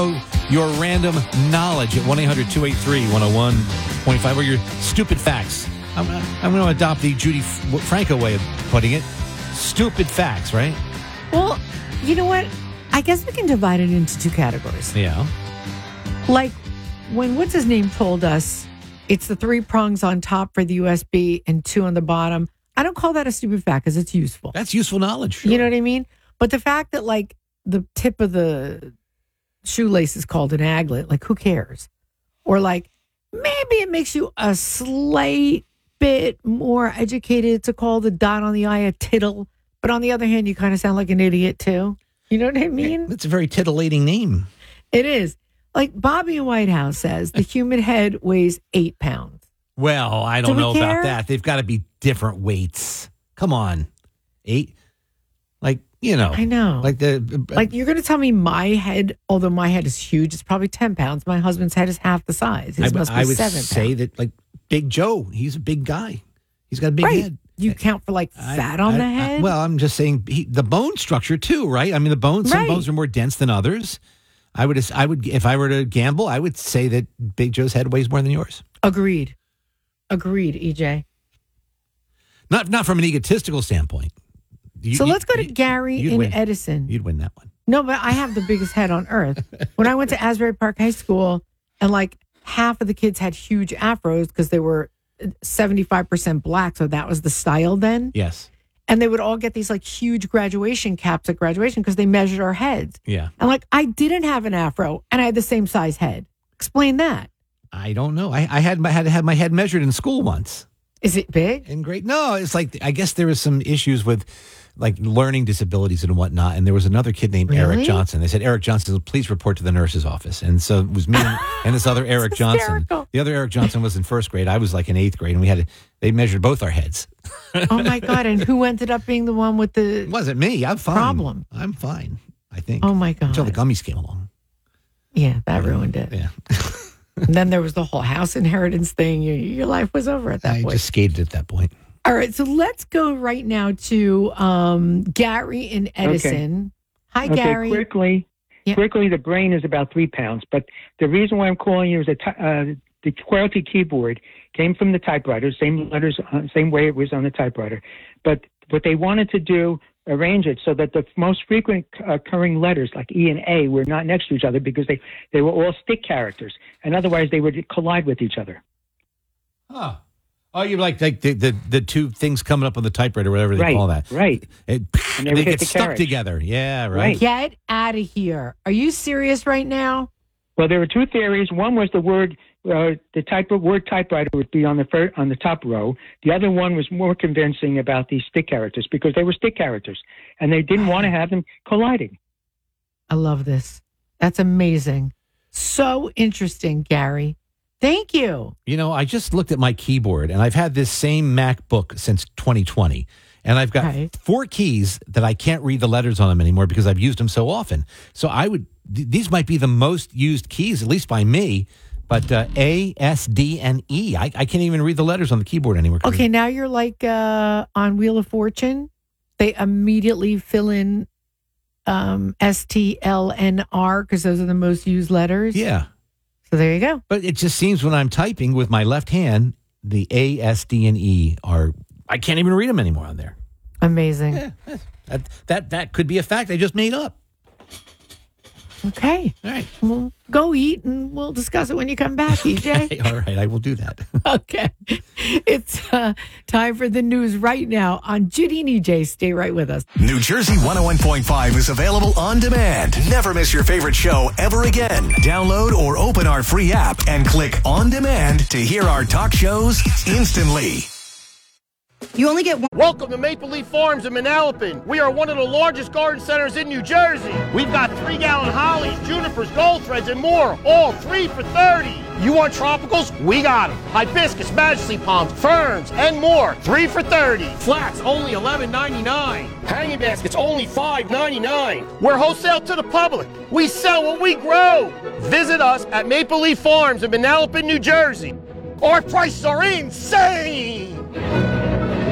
Your random knowledge at 1-800-283-101.5 or your stupid facts. I'm going to adopt the Judy Franco way of putting it. Stupid facts, right? Well, you know what? I guess we can divide it into two categories. Yeah. Like when what's his name told us it's the 3 prongs on top for the USB and 2 on the bottom. I don't call that a stupid fact because it's useful. That's useful knowledge. Sure. You know what I mean? But the fact that like the tip of the shoelace is called an aglet, like who cares? Or like maybe it makes you a slight bit more educated to call the dot on the I a tittle. But on the other hand, you kind of sound like an idiot too. You know what I mean? It's a very titillating name. It is. Like Bobby Whitehouse says, the human head weighs 8 pounds. Well, I don't know care? about that. They've got to be different weights. Come on. 8? Like, you know. I know. Like you're going to tell me my head, although my head is huge, it's probably 10 pounds. My husband's head is half the size. His must be I would 7 say pounds. that like Big Joe, he's a big guy. He's got a big head. You count for like fat on the head? Well, I'm just saying the bone structure too, right? I mean, some bones are more dense than others. I would, if I were to gamble, I would say that Big Joe's head weighs more than yours. Agreed, EJ. Not from an egotistical standpoint. So let's go to Gary in Edison. You'd win that one. No, but I have the biggest head on earth. When I went to Asbury Park High School, and like half of the kids had huge afros because they were 75% black, so that was the style then. Yes. And they would all get these like huge graduation caps at graduation because they measured our heads. Yeah. And like I didn't have an afro and I had the same size head. Explain that. I don't know. I had to have my head measured in school once. Is it big? And great. No, it's like I guess there was some issues with like learning disabilities and whatnot. And there was another kid named Eric Johnson. They said, Eric Johnson, please report to the nurse's office. And so it was me and this other Eric Johnson. The other Eric Johnson was in first grade. I was like in 8th grade, and they measured both our heads. Oh my God. And who ended up being the one with the It wasn't me. I'm fine. problem? I'm fine, I think. Oh my God. Until the gummies came along. Yeah, that ruined it. Yeah. And then there was the whole house inheritance thing. Your life was over at that point. I just skated at that point. All right, so let's go right now to Gary in Edison. Okay. Hi, Gary. Quickly, the brain is about 3 pounds. But the reason why I'm calling you is that the QWERTY keyboard came from the typewriter, same letters, same way it was on the typewriter. But what they wanted to do, arrange it so that the most frequent occurring letters, like E and A, were not next to each other because they were all stick characters, and otherwise they would collide with each other. Huh. Oh, you like the two things coming up on the typewriter, whatever they call that. Right. And they get stuck together. Yeah, right. Get out of here. Are you serious right now? Well, there were two theories. One was the word typewriter would be on the top row. The other one was more convincing about these stick characters because they were stick characters, and they didn't want to have them colliding. I love this. That's amazing. So interesting, Gary. Thank you. You know, I just looked at my keyboard, and I've had this same MacBook since 2020. And I've got 4 keys that I can't read the letters on them anymore because I've used them so often. So these might be the most used keys, at least by me. But A, S, D, and E. I can't even read the letters on the keyboard anymore. Okay, now you're like on Wheel of Fortune. They immediately fill in S, T, L, N, R because those are the most used letters. Yeah. So there you go. But it just seems when I'm typing with my left hand, the A, S, D, and E I can't even read them anymore on there. Amazing. Yeah, that could be a fact I just made up. Okay. All right. Well, go eat and we'll discuss it when you come back, EJ. All right. I will do that. Okay. It's time for the news right now on Judy and EJ. Stay right with us. New Jersey 101.5 is available on demand. Never miss your favorite show ever again. Download or open our free app and click on demand to hear our talk shows instantly. You only get one. Welcome to Maple Leaf Farms in Manalapan. We are one of the largest garden centers in New Jersey. We've got 3-gallon hollies, junipers, gold threads, and more, all 3 for $30. You want tropicals? We got them. Hibiscus, majesty palms, ferns, and more, 3 for $30. Flats, only $11.99. Hanging baskets, only $5.99. We're wholesale to the public. We sell what we grow. Visit us at Maple Leaf Farms in Manalapan, New Jersey. Our prices are insane.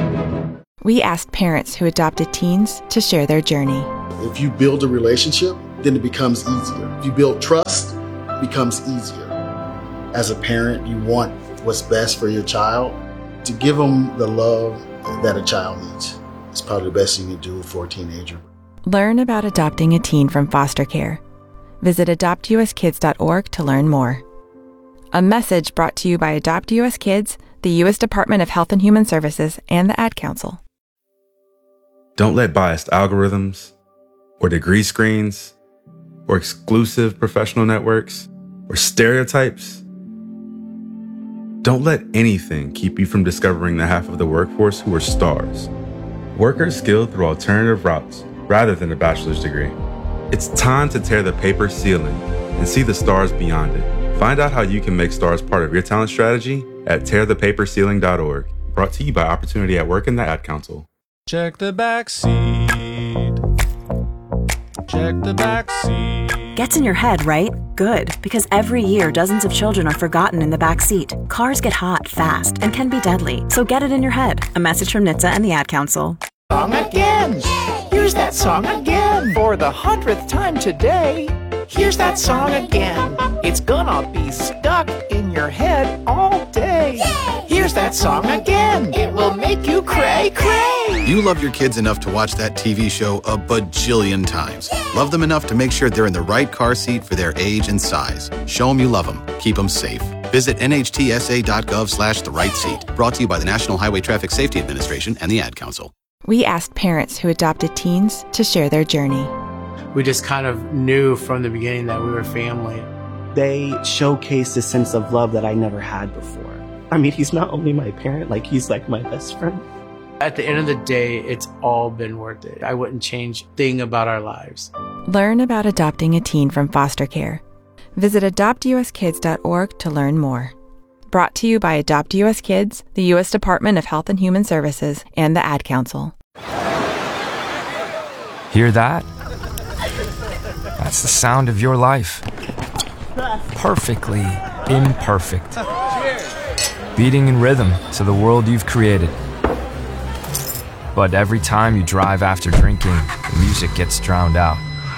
We asked parents who adopted teens to share their journey. If you build a relationship, then it becomes easier. If you build trust, it becomes easier. As a parent, you want what's best for your child. To give them the love that a child needs is probably the best thing you do for a teenager. Learn about adopting a teen from foster care. Visit adoptuskids.org to learn more. A message brought to you by Adopt US Kids, the U.S. Department of Health and Human Services, and the Ad Council. Don't let biased algorithms, or degree screens, or exclusive professional networks, or stereotypes. Don't let anything keep you from discovering the half of the workforce who are stars. Workers skilled through alternative routes rather than a bachelor's degree. It's time to tear the paper ceiling and see the stars beyond it. Find out how you can make stars part of your talent strategy at tearthepaperceiling.org. Brought to you by Opportunity at Work and the Ad Council. Check the back seat. Check the back seat. Gets in your head, right? Good, because every year dozens of children are forgotten in the back seat. Cars get hot fast and can be deadly, so get it in your head. A message from NHTSA and the Ad Council. Song again. Here's that song again. For the 100th time today. Here's that song again. It's gonna be stuck in your head all day. Here's that song again. It will make you cray cray. You love your kids enough to watch that TV show a bajillion times. Love them enough to make sure they're in the right car seat for their age and size. Show them you love them. Keep them safe. Visit nhtsa.gov/the right seat. Brought to you by the National Highway Traffic Safety Administration and the Ad Council. We asked parents who adopted teens to share their journey. We just kind of knew from the beginning that we were family. They showcased a sense of love that I never had before. I mean, he's not only my parent, like he's like my best friend. At the end of the day, it's all been worth it. I wouldn't change a thing about our lives. Learn about adopting a teen from foster care. Visit adoptuskids.org to learn more. Brought to you by Adopt US Kids, the U.S. Department of Health and Human Services, and the Ad Council. Hear that? That's the sound of your life. Perfectly imperfect. Beating in rhythm to the world you've created. But every time you drive after drinking, the music gets drowned out.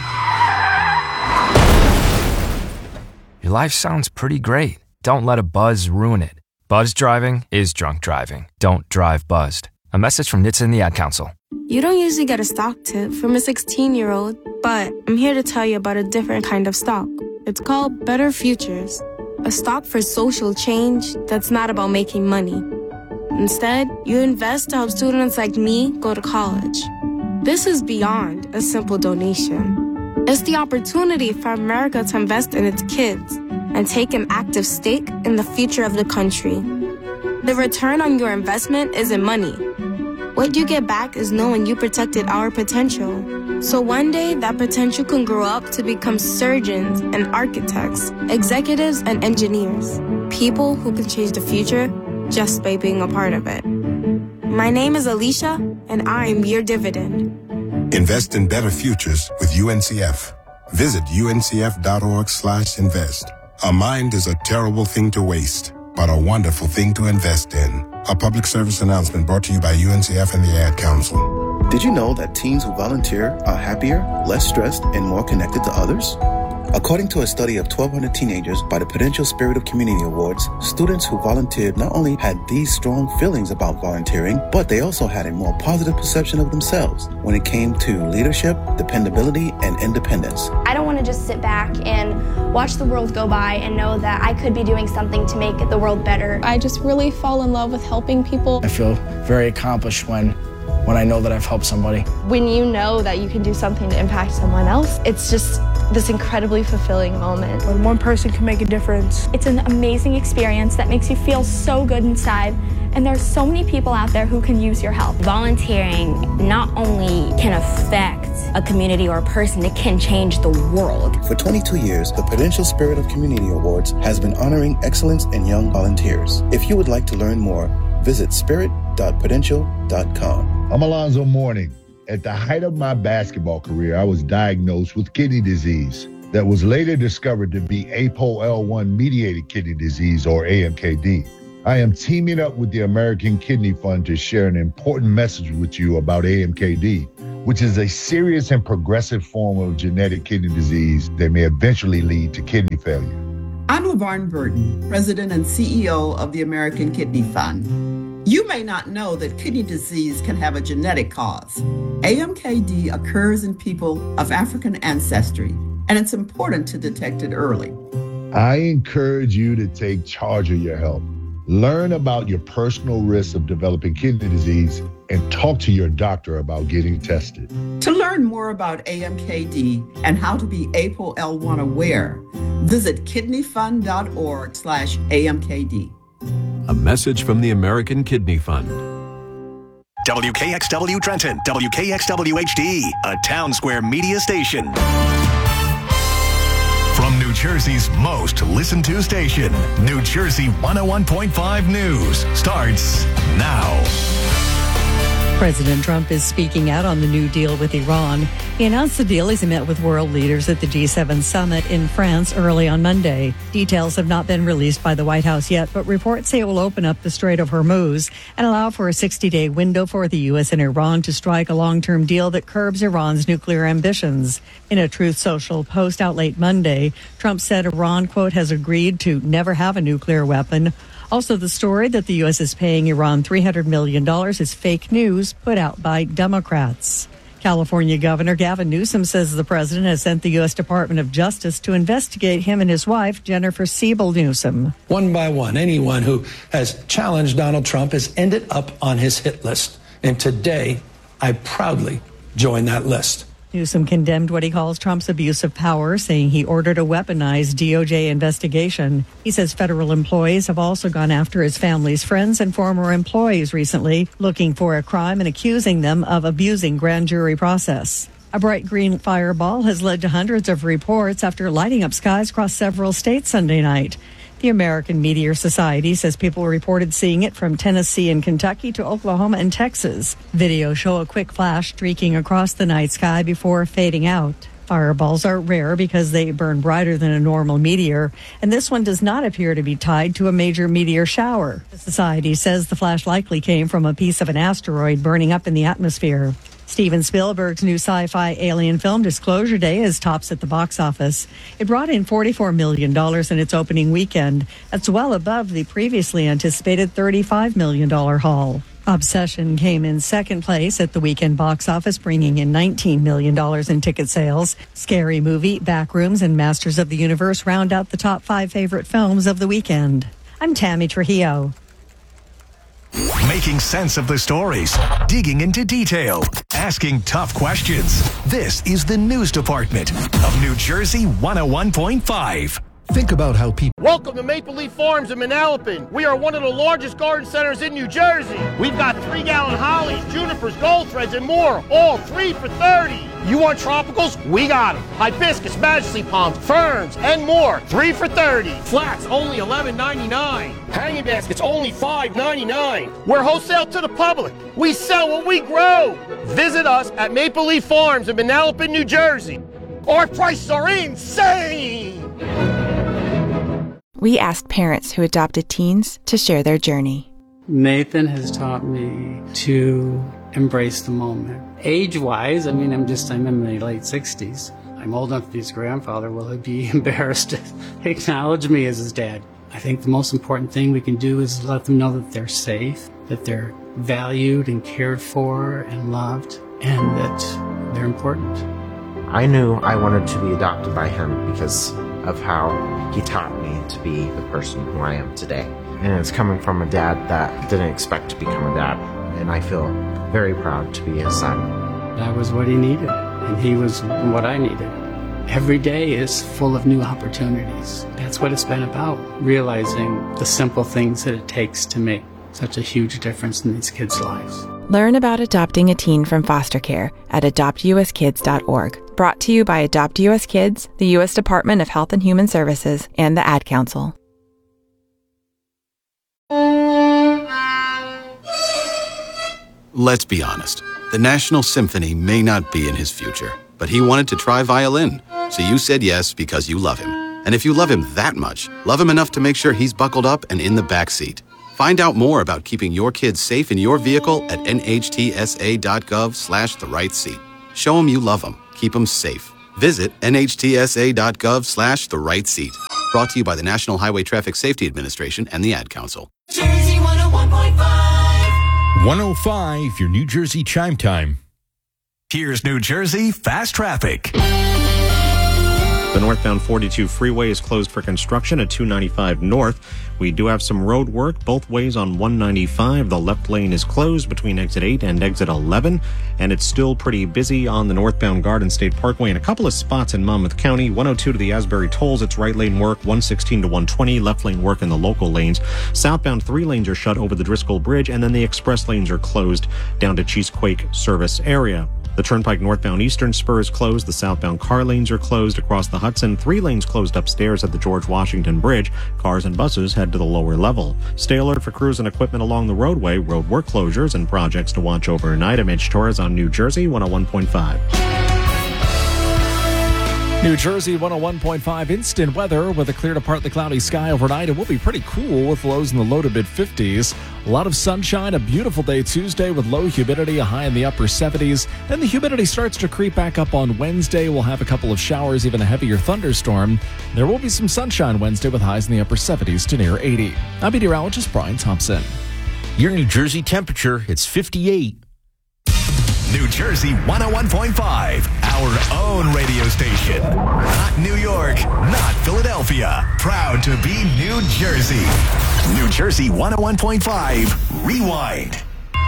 Your life sounds pretty great. Don't let a buzz ruin it. Buzz driving is drunk driving. Don't drive buzzed. A message from NHTSA and the Ad Council. You don't usually get a stock tip from a 16-year-old, but I'm here to tell you about a different kind of stock. It's called Better Futures, a stock for social change that's not about making money. Instead, you invest to help students like me go to college. This is beyond a simple donation. It's the opportunity for America to invest in its kids and take an active stake in the future of the country. The return on your investment isn't money. What you get back is knowing you protected our potential. So one day, that potential can grow up to become surgeons and architects, executives and engineers, people who can change the future just by being a part of it. My name is Alicia, and I'm your dividend. Invest in better futures with UNCF. Visit uncf.org/invest. A mind is a terrible thing to waste, but a wonderful thing to invest in. A public service announcement brought to you by UNCF and the Ad Council. Did you know that teens who volunteer are happier, less stressed, and more connected to others? According to a study of 1,200 teenagers by the Prudential Spirit of Community Awards, students who volunteered not only had these strong feelings about volunteering, but they also had a more positive perception of themselves when it came to leadership, dependability, and independence. I don't want to just sit back and watch the world go by and know that I could be doing something to make the world better. I just really fall in love with helping people. I feel very accomplished when I know that I've helped somebody. When you know that you can do something to impact someone else, it's just this incredibly fulfilling moment. When one person can make a difference. It's an amazing experience that makes you feel so good inside, and there's so many people out there who can use your help. Volunteering not only can affect a community or a person, it can change the world. For 22 years, the Prudential Spirit of Community Awards has been honoring excellence in young volunteers. If you would like to learn more, visit spirit.prudential.com. I'm Alonzo Mourning. At the height of my basketball career, I was diagnosed with kidney disease that was later discovered to be APOL1-mediated kidney disease, or AMKD. I am teaming up with the American Kidney Fund to share an important message with you about AMKD, which is a serious and progressive form of genetic kidney disease that may eventually lead to kidney failure. I'm LaVarn Burton, President and CEO of the American Kidney Fund. You may not know that kidney disease can have a genetic cause. AMKD occurs in people of African ancestry, and it's important to detect it early. I encourage you to take charge of your health. Learn about your personal risks of developing kidney disease and talk to your doctor about getting tested. To learn more about AMKD and how to be APOL1 aware, visit kidneyfund.org/AMKD. A message from the American Kidney Fund. WKXW Trenton, WKXW HD, a Town Square media station. From New Jersey's most listened to station, New Jersey 101.5 News starts now. President Trump is speaking out on the new deal with Iran. He announced the deal as he met with world leaders at the G7 summit in France early on Monday. Details have not been released by the White House yet, but reports say it will open up the Strait of Hormuz and allow for a 60-day window for the U.S. and Iran to strike a long-term deal that curbs Iran's nuclear ambitions. In a Truth Social post out late Monday, Trump said Iran, quote, has agreed to never have a nuclear weapon. Also, the story that the U.S. is paying Iran $300 million is fake news put out by Democrats. California Governor Gavin Newsom says the president has sent the U.S. Department of Justice to investigate him and his wife, Jennifer Siebel Newsom. One by one, anyone who has challenged Donald Trump has ended up on his hit list. And today, I proudly join that list. Newsom condemned what he calls Trump's abuse of power, saying he ordered a weaponized DOJ investigation. He says federal employees have also gone after his family's friends and former employees recently, looking for a crime and accusing them of abusing grand jury process. A bright green fireball has led to hundreds of reports after lighting up skies across several states Sunday night. The American Meteor Society says people reported seeing it from Tennessee and Kentucky to Oklahoma and Texas. Videos show a quick flash streaking across the night sky before fading out. Fireballs are rare because they burn brighter than a normal meteor, and this one does not appear to be tied to a major meteor shower. The society says the flash likely came from a piece of an asteroid burning up in the atmosphere. Steven Spielberg's new sci-fi alien film Disclosure Day is tops at the box office. It brought in $44 million in its opening weekend. That's well above the previously anticipated $35 million haul. Obsession came in second place at the weekend box office, bringing in $19 million in ticket sales. Scary Movie, Backrooms, and Masters of the Universe round out the top 5 favorite films of the weekend. I'm Tammy Trujillo. Making sense of the stories, digging into detail, asking tough questions. This is the news department of New Jersey 101.5. Think about how people... Welcome to Maple Leaf Farms in Manalapan. We are one of the largest garden centers in New Jersey. We've got 3-gallon hollies, junipers, gold threads, and more, all 3 for $30. You want tropicals? We got them. Hibiscus, majesty palms, ferns, and more, 3 for $30. Flats, only $11.99. Hanging baskets, only $5.99. We're wholesale to the public. We sell what we grow. Visit us at Maple Leaf Farms in Manalapan, New Jersey. Our prices are insane. We asked parents who adopted teens to share their journey. Nathan has taught me to embrace the moment. Age-wise, I'm in my late 60s. I'm old enough to be his grandfather. Will he be embarrassed to acknowledge me as his dad? I think the most important thing we can do is let them know that they're safe, that they're valued and cared for and loved, and that they're important. I knew I wanted to be adopted by him because of how he taught me to be the person who I am today. And it's coming from a dad that didn't expect to become a dad. And I feel very proud to be his son. That was what he needed, and he was what I needed. Every day is full of new opportunities. That's what it's been about, realizing the simple things that it takes to make such a huge difference in these kids' lives. Learn about adopting a teen from foster care at adoptuskids.org. Brought to you by Adopt U.S. Kids, the U.S. Department of Health and Human Services, and the Ad Council. Let's be honest. The National Symphony may not be in his future, but he wanted to try violin. So you said yes because you love him. And if you love him that much, love him enough to make sure he's buckled up and in the back seat. Find out more about keeping your kids safe in your vehicle at nhtsa.gov/therightseat. Show them you love them. Keep them safe. Visit nhtsa.gov/the right seat. Brought to you by the National Highway Traffic Safety Administration and the Ad Council. Jersey 101.5. 105, your New Jersey chime time. Here's New Jersey Fast Traffic. The northbound 42 freeway is closed for construction at 295 North. We do have some road work both ways on 195. The left lane is closed between exit 8 and exit 11, and it's still pretty busy on the northbound Garden State Parkway in a couple of spots in Monmouth County. 102 to the Asbury Tolls, it's right lane work. 116 to 120, left lane work in the local lanes. Southbound 3 lanes are shut over the Driscoll Bridge, and then the express lanes are closed down to Cheesequake service area. The Turnpike northbound Eastern Spur is closed. The southbound car lanes are closed across the Hudson. 3 lanes closed upstairs at the George Washington Bridge. Cars and buses head to the lower level. Stay alert for crews and equipment along the roadway, road work closures, and projects to watch overnight. I'm Mitch Torres on New Jersey 101.5. New Jersey 101.5 instant weather with a clear to partly cloudy sky overnight. It will be pretty cool with lows in the low to mid 50s. A lot of sunshine, a beautiful day Tuesday with low humidity, a high in the upper 70s. Then the humidity starts to creep back up on Wednesday. We'll have a couple of showers, even a heavier thunderstorm. There will be some sunshine Wednesday with highs in the upper 70s to near 80. I'm meteorologist Brian Thompson. Your New Jersey temperature, it's 58. New Jersey 101.5, our own radio station. Not New York, not Philadelphia. Proud to be New Jersey. New Jersey 101.5, Rewind.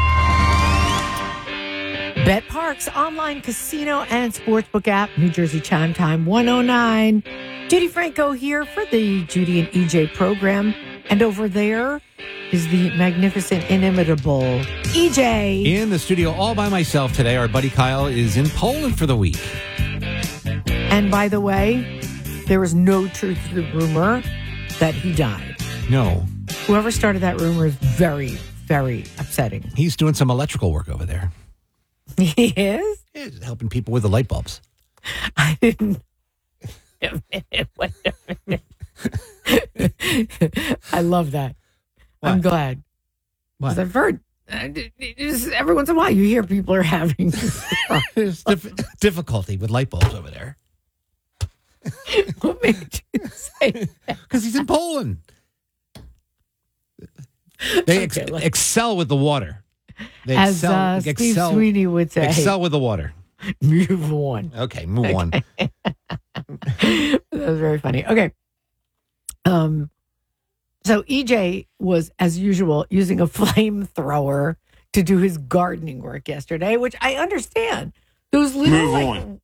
BetParks online casino and sportsbook app, New Jersey Chime Time 109. Judy Franco here for the Judy and EJ program. And over there is the magnificent, inimitable EJ. In the studio all by myself today. Our buddy Kyle is in Poland for the week. And by the way, there was no truth to the rumor that he died. No. Whoever started that rumor is very, very upsetting. He's doing some electrical work over there. He is? He's helping people with the light bulbs. I didn't. Wait a minute. I love that. What? I'm glad. Because I've heard every once in a while you hear people are having difficulty with light bulbs over there. What made you say that? Because he's in Poland. They excel with the water. They As Steve Sweeney would say. Excel with the water. Move on. Okay, move on. That was very funny. Okay. So EJ was, as usual, using a flamethrower to do his gardening work yesterday, which I understand. Those little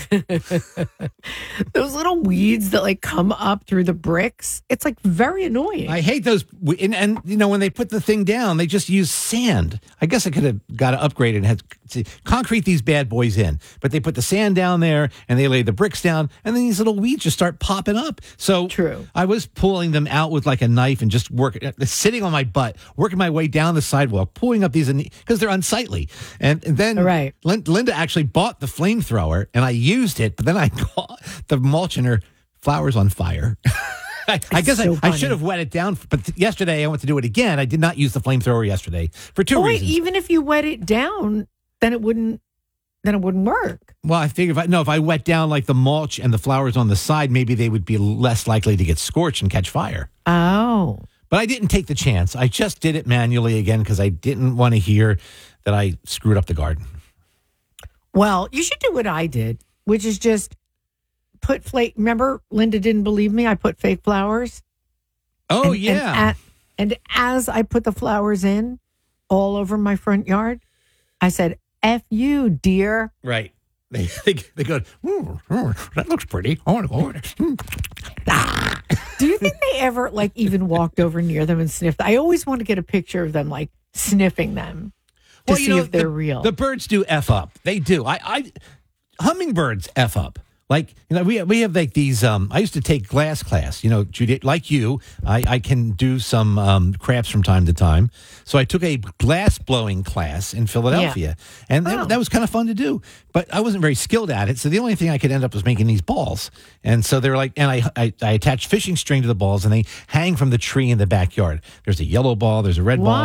those little weeds that come up through the bricks, it's very annoying. I hate those. And when they put the thing down, they just use sand. I guess I could have got to upgrade it and had to concrete these bad boys in. But they put the sand down there and they lay the bricks down, and then these little weeds just start popping up. So true. I was pulling them out with a knife and just sitting on my butt, working my way down the sidewalk, pulling up these because they're unsightly. And then right. Linda actually bought the flamethrower, and I used it, but then I caught the mulch in her flowers on fire. I guess I should have wet it down, but yesterday I went to do it again. I did not use the flamethrower yesterday for two reasons. Even if you wet it down, then it wouldn't work. Well, I figured if I wet down the mulch and the flowers on the side, maybe they would be less likely to get scorched and catch fire. Oh. But I didn't take the chance. I just did it manually again because I didn't want to hear that I screwed up the garden. Well, you should do what I did, which is just put remember, Linda didn't believe me. I put fake flowers. Oh, yeah. And as I put the flowers in all over my front yard, I said, F you, dear. Right. They go, that looks pretty. I want to go over there. Do you think they ever even walked over near them and sniffed? I always want to get a picture of them sniffing them to see if they're real. The birds do F up. They do. Hummingbirds F up. We have these, I used to take glass class, Judy, like you, I can do some crafts from time to time. So I took a glass blowing class in Philadelphia, and that was kind of fun to do, but I wasn't very skilled at it. So the only thing I could end up was making these balls. And so they're and I attach fishing string to the balls, and they hang from the tree in the backyard. There's a yellow ball, there's a red ball. Why?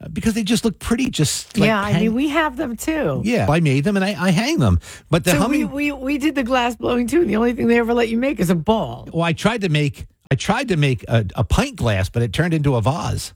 because they just look pretty. Just like I mean, we have them too. Yeah, I made them and I hang them. But the so humming, we did the glass blowing too. And the only thing they ever let you make is a ball. Well, I tried to make a pint glass, but it turned into a vase.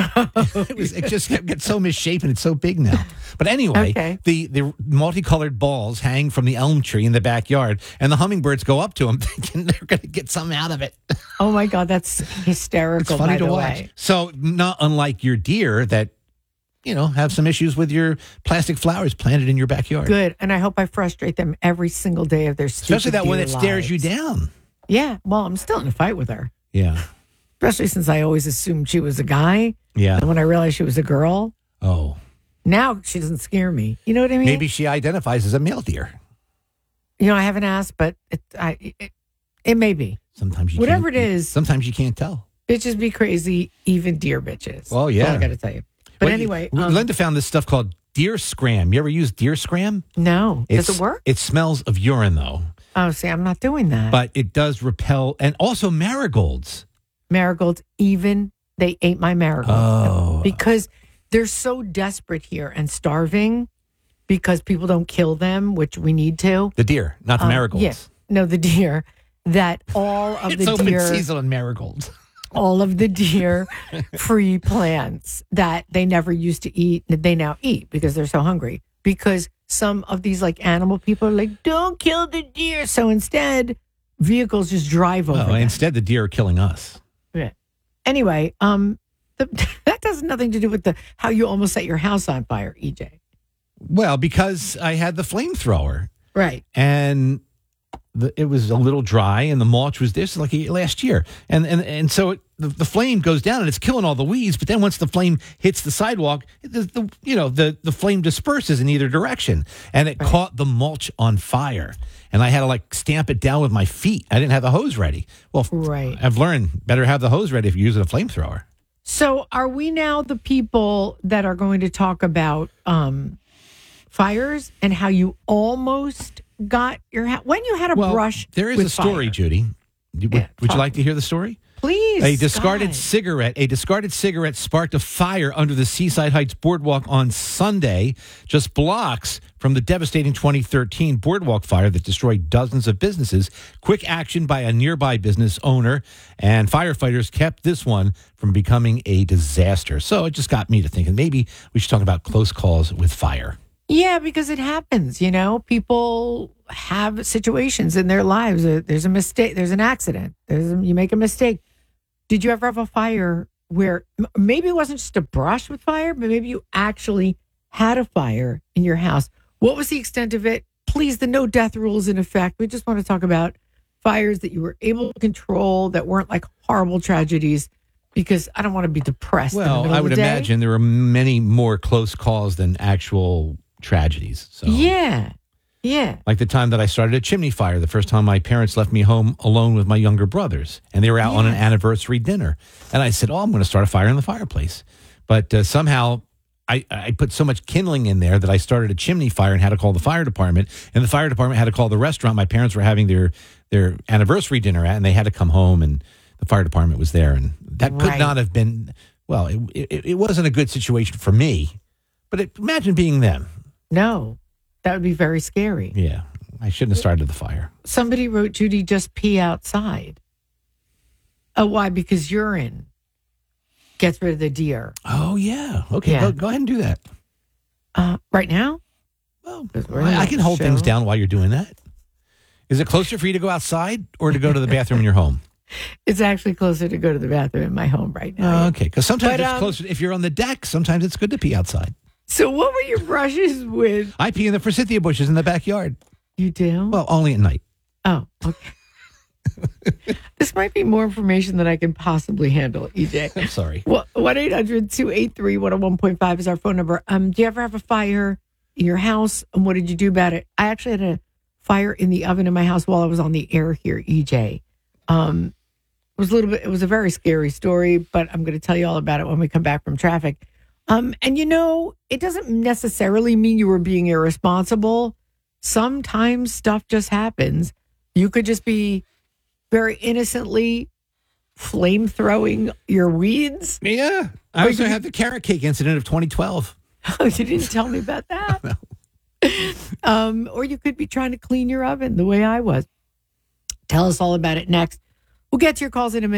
It just gets so misshapen. It's so big now. But anyway, the multicolored balls hang from the elm tree in the backyard, and the hummingbirds go up to them thinking they're going to get something out of it. Oh my God, that's hysterical. It's funny by to the watch. way. So not unlike your deer that, have some issues with your plastic flowers planted in your backyard. Good, and I hope I frustrate them every single day of their stupid Especially that one that deer stares lives. you down. Yeah, well, I'm still in a fight with her. Yeah. Especially since I always assumed she was a guy. Yeah. And when I realized she was a girl. Oh. Now she doesn't scare me. You know what I mean? Maybe she identifies as a male deer. I haven't asked, but it may be. Sometimes you Whatever can't, it is. Sometimes you can't tell. Bitches be crazy, even deer bitches. Oh, yeah. That's all I got to tell you. But Well, anyway. Linda found this stuff called deer scram. You ever use deer scram? No. Does it work? It smells of urine, though. Oh, see, I'm not doing that. But it does repel, and also marigolds. Marigolds, even they ate my marigold. Oh. Because they're so desperate here and starving because people don't kill them, which we need to. The deer, not the marigolds. Yeah. No, the deer. That all of It's the open deer. season on marigolds. All of the deer free plants that they never used to eat, that they now eat because they're so hungry. Because some of these like animal people are like, don't kill the deer. So instead, vehicles just drive over them. Instead, the deer are killing us. Yeah. Anyway, that has nothing to do with how you almost set your house on fire, EJ. Well, because I had the flamethrower. Right. And it was a little dry, and the mulch was this like last year. And so the flame goes down, and it's killing all the weeds. But then once the flame hits the sidewalk, the flame disperses in either direction. And it caught the mulch on fire. And I had to stamp it down with my feet. I didn't have the hose ready. Well, right. I've learned better have the hose ready if you're using a flamethrower. So are we now the people that are going to talk about fires and how you almost got your house? When you had a brush there is with a story, fire. Judy. Would you like to hear the story? Please. A discarded cigarette sparked a fire under the Seaside Heights Boardwalk on Sunday, just blocks from the devastating 2013 boardwalk fire that destroyed dozens of businesses. Quick action by a nearby business owner and firefighters kept this one from becoming a disaster. So it just got me to thinking maybe we should talk about close calls with fire. Yeah, because it happens, People have situations in their lives. There's a mistake. There's an accident. You make a mistake. Did you ever have a fire where maybe it wasn't just a brush with fire, but maybe you actually had a fire in your house? What was the extent of it? Please, the no death rule is in effect. We just want to talk about fires that you were able to control that weren't like horrible tragedies, because I don't want to be depressed. Well, I would imagine there were many more close calls than actual tragedies. So. Yeah. Like the time that I started a chimney fire, the first time my parents left me home alone with my younger brothers, and they were out on an anniversary dinner. And I said, I'm going to start a fire in the fireplace. But somehow I put so much kindling in there that I started a chimney fire and had to call the fire department. And the fire department had to call the restaurant my parents were having their anniversary dinner at, and they had to come home, and the fire department was there. And that could not have been, it wasn't a good situation for me. But imagine being them. No. That would be very scary. Yeah. I shouldn't have started the fire. Somebody wrote, Judy, just pee outside. Oh, why? Because urine gets rid of the deer. Oh, yeah. Okay, Yeah. Go ahead and do that. Right now? Well, I can hold things down while you're doing that. Is it closer for you to go outside or to go to the bathroom in your home? It's actually closer to go to the bathroom in my home right now. Okay, because sometimes it's closer. If you're on the deck, sometimes it's good to pee outside. So what were your brushes with? I pee in the forsythia bushes in the backyard. You do? Well, only at night. Oh, okay. This might be more information than I can possibly handle, EJ. I'm sorry. Well, 1-800-283-101.5 is our phone number. Do you ever have a fire in your house? And what did you do about it? I actually had a fire in the oven in my house while I was on the air here, EJ. It was a very scary story, but I'm going to tell you all about it when we come back from traffic. And it doesn't necessarily mean you were being irresponsible. Sometimes stuff just happens. You could just be very innocently flamethrowing your weeds. Yeah. I also had the carrot cake incident of 2012. Oh, you didn't tell me about that. Or you could be trying to clean your oven the way I was. Tell us all about it next. We'll get to your calls in a minute.